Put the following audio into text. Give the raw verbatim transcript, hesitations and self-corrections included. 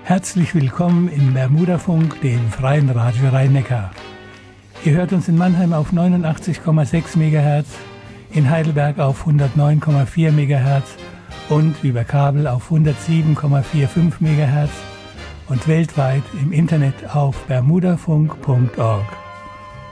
Herzlich willkommen im Bermudafunk, dem freien Radio Rhein-Neckar. Ihr hört uns in Mannheim auf neunundachtzig Komma sechs Megahertz, in Heidelberg auf hundertneun Komma vier Megahertz und über Kabel auf hundertsieben Komma fünfundvierzig Megahertz und weltweit im Internet auf bermudafunk punkt org.